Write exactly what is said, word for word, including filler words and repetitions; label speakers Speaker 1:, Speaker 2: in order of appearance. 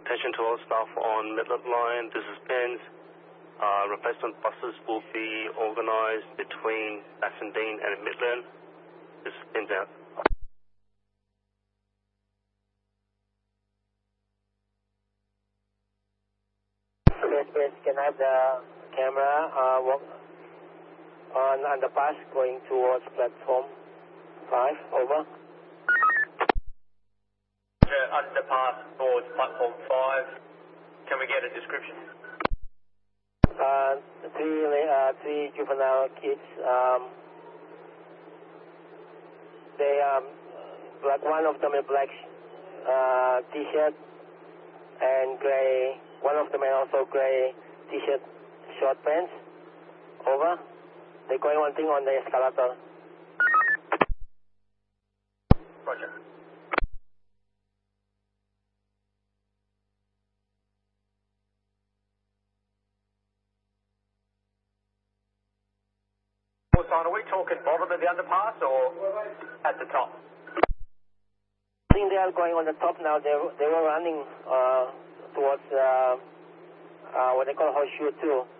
Speaker 1: Attention to all staff on Midland Line, this is Pins. Uh, replacement buses will be organized between Bassendean and Midland. This is Pins out.
Speaker 2: Yes, please, can I have the camera uh, walk on underpass going towards platform five, over.
Speaker 3: Underpass towards platform five. Can we get a description?
Speaker 2: Uh, three, uh, three juvenile kids. Um, they um, black. One of them a black uh, T-shirt and gray. One of them also gray T-shirt, short pants. Over. They're going one thing on the escalator.
Speaker 3: Roger. Are we talking bottom of the underpass or at the top?
Speaker 2: I think they are going on the top now. They they were running uh, towards uh, uh, what they call horseshoe too.